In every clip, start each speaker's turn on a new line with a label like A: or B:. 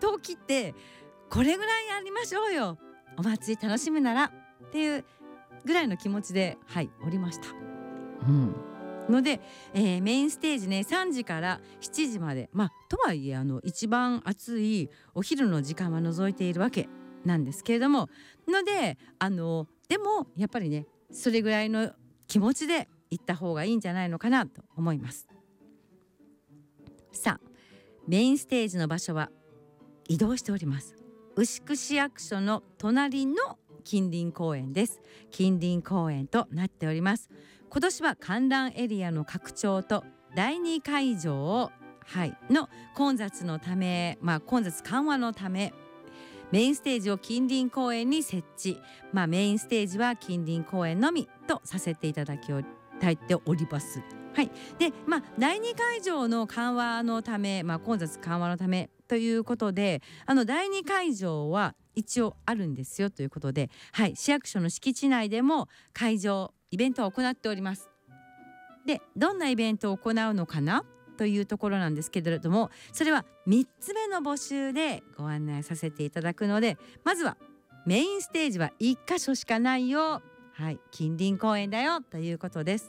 A: 切ってこれぐらいやりましょうよ、お祭り楽しむならっていうぐらいの気持ちでおりました。ので、メインステージね3時から7時まで、とはいえ一番暑いお昼の時間は除いているわけなんですけれども、のででもやっぱりねそれぐらいの気持ちで行った方がいいんじゃないのかなと思います。さあメインステージの場所は移動しております。牛久市役所の隣の近隣公園です。近隣公園となっております。今年は観覧エリアの拡張と第2会場を、の混雑のため、混雑緩和のためメインステージを近隣公園に設置、メインステージは近隣公園のみとさせていただきたいております。で、第2会場の緩和のため、混雑緩和のためということで第2会場は一応あるんですよということで、市役所の敷地内でも会場イベントを行っております。でどんなイベントを行うのかなというところなんですけれども、それは3つ目の募集でご案内させていただくので、まずはメインステージは1箇所しかないよ、近隣公園だよということです。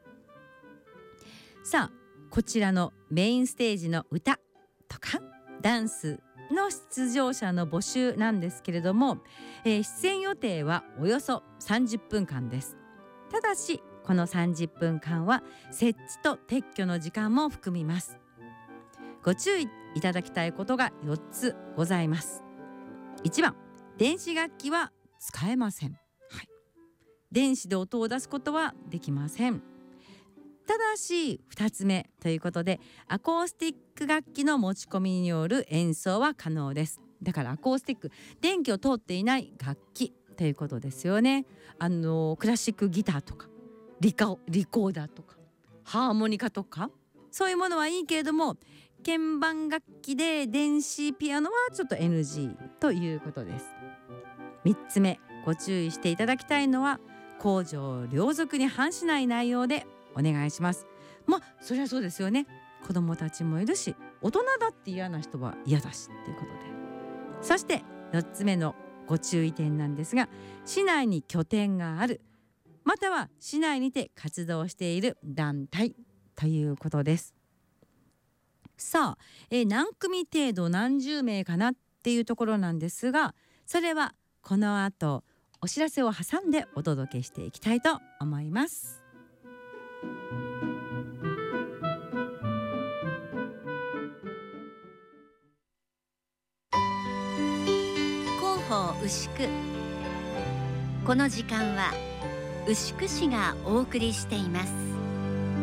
A: さあこちらのメインステージの歌とかダンスの出場者の募集なんですけれども、出演予定はおよそ30分間です。ただしこの30分間は設置と撤去の時間も含みます。ご注意いただきたいことが4つございます。1番、電子楽器は使えません。電子で音を出すことはできません。ただし2つ目ということで、アコースティック楽器の持ち込みによる演奏は可能です。だからアコースティック、電気を通っていない楽器ということですよね。クラシックギターとかリコーダーとかハーモニカとかそういうものはいいけれども、鍵盤楽器で電子ピアノはちょっと NG ということです。3つ目、ご注意していただきたいのは公序良俗に反しない内容でお願いします。そりゃそうですよね。子供たちもいるし、大人だって嫌な人は嫌だしっていうことで。そして4つ目のご注意点なんですが、市内に拠点がある、または市内にて活動している団体ということです。さあ、何組程度何十名かなっていうところなんですが、それはこの後お知らせを挟んでお届けしていきたいと思います。
B: 広報牛久、この時間は牛久市がお送りしています。